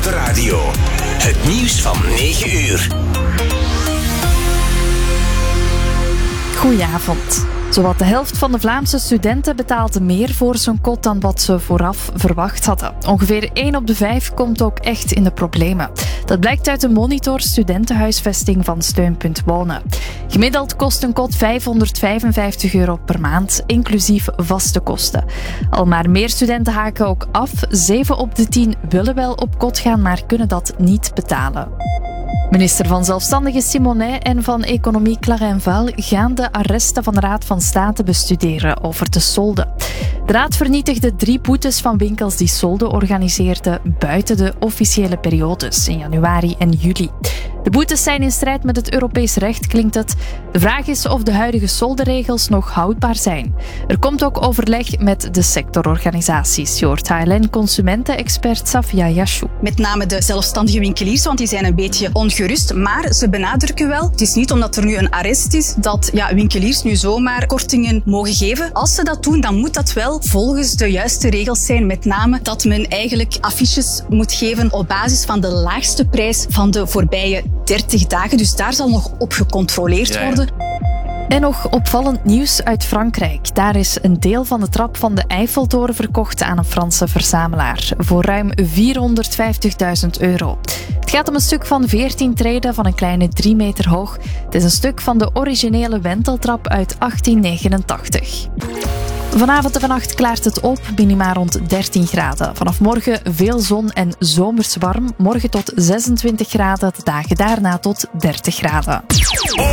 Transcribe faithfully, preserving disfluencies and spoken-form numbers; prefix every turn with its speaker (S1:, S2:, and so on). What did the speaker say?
S1: Radio. Het nieuws van negen uur.
S2: Goedenavond. Zowat de helft van de Vlaamse studenten betaalt meer voor zijn kot dan wat ze vooraf verwacht hadden. Ongeveer één op de vijf komt ook echt in de problemen. Dat blijkt uit de monitor studentenhuisvesting van Steunpunt Wonen. Gemiddeld kost een kot vijfhonderdvijfenvijftig euro per maand, inclusief vaste kosten. Al maar meer studenten haken ook af. zeven op de tien willen wel op kot gaan, maar kunnen dat niet betalen. Minister van Zelfstandigen Simonet en van Economie Clarijn Val gaan de arresten van de Raad van State bestuderen over de solden. De Raad vernietigde drie boetes van winkels die solden organiseerden buiten de officiële periodes in januari en juli. De boetes zijn in strijd met het Europees recht, klinkt het. De vraag is of de huidige soldenregels nog houdbaar zijn. Er komt ook overleg met de sectororganisaties. Je hoort H L N-consumentenexpert Safia Yashou.
S3: Met name de zelfstandige winkeliers, want die zijn een beetje ongerust. Maar ze benadrukken wel, het is niet omdat er nu een arrest is, dat ja, winkeliers nu zomaar kortingen mogen geven. Als ze dat doen, dan moet dat wel volgens de juiste regels zijn. Met name dat men eigenlijk affiches moet geven op basis van de laagste prijs van de voorbije dertig dagen. Dus daar zal nog op gecontroleerd worden.
S2: En nog opvallend nieuws uit Frankrijk. Daar is een deel van de trap van de Eiffeltoren verkocht aan een Franse verzamelaar. Voor ruim vierhonderdvijftigduizend euro. Het gaat om een stuk van veertien treden van een kleine drie meter hoog. Het is een stuk van de originele wenteltrap uit achttien negenentachtig. Vanavond en vannacht klaart het op, minima rond dertien graden. Vanaf morgen veel zon en zomers warm. Morgen tot zesentwintig graden, de dagen daarna tot dertig graden.